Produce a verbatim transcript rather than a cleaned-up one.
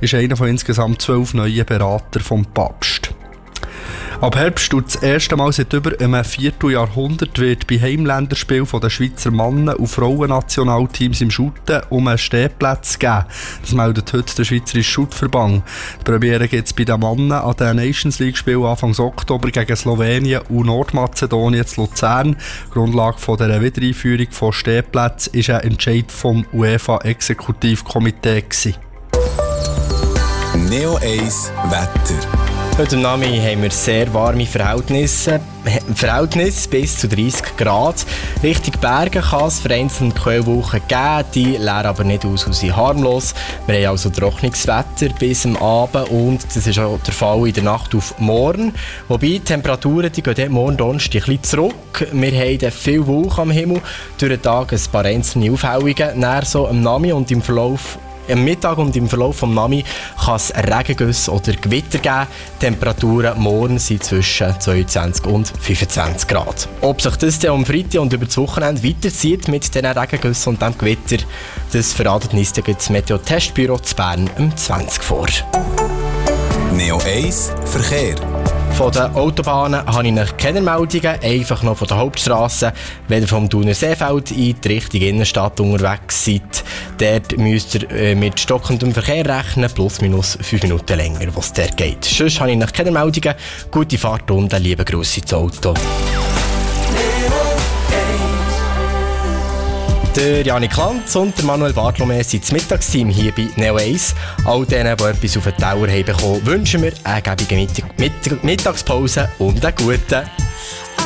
ist einer von insgesamt zwölf neuen Beratern vom Papst. Ab Herbst tut das erste Mal seit über einem Vierteljahrhundert wird bei Heimländerspielen der Schweizer Männer- und Frauennationalteams im Shooten um einen Stehplatz geben. Das meldet heute der Schweizerische Schuttverband. Die Premiere gibt es bei den Männern an den Nations League-Spielen Anfang Oktober gegen Slowenien und Nordmazedonien zu Luzern. Grundlage von dieser Wiedereinführung von Stehplätzen war ein Entscheid vom UEFA-Exekutivkomitee. Neo eins Wetter. Heute am Nami haben wir sehr warme Verhältnisse, Verhältnisse bis zu dreissig Grad. Richtung Berge kann es vereinzelt Quellwolken geben, die leeren aber nicht aus und sind harmlos. Wir haben also trockenes Wetter bis am Abend und das ist auch der Fall in der Nacht auf morgen. Wobei die Temperaturen die gehen morgen Donnerstag ein bisschen zurück. Wir haben dann viel Wolken am Himmel, durch den Tag ein paar einzelne Aufhellungen, näher so am Nami und im Verlauf Am Mittag und im Verlauf des Nami kann es Regengüsse oder Gewitter geben. Die Temperaturen morgen sind zwischen zweiundzwanzig und fünfundzwanzig Grad. Ob sich das dann am Freitag und über das Wochenende weiterzieht mit diesen Regengüssen und dem Gewitter, das verratet uns das Meteo-Testbüro zu Bern um zwanzig vor. Neo eins Verkehr. Von den Autobahnen habe ich noch keine Meldungen, einfach noch von der Hauptstrasse. Wenn ihr vom Thuner Seefeld in die Richtung Innenstadt unterwegs seid, dort müsst ihr äh, mit stockendem Verkehr rechnen, plus minus fünf Minuten länger, was dort geht. Sonst habe ich noch keine Meldungen. Gute Fahrt und eine liebe Grüße ins Auto. Der Janik Lanz und der Manuel Bartolomä sind das Mittagsteam hier bei Neo eins. All denen, die etwas auf den Teller haben bekommen, wünschen wir eine gäbige Mittag- Mittag- Mittagspause und einen guten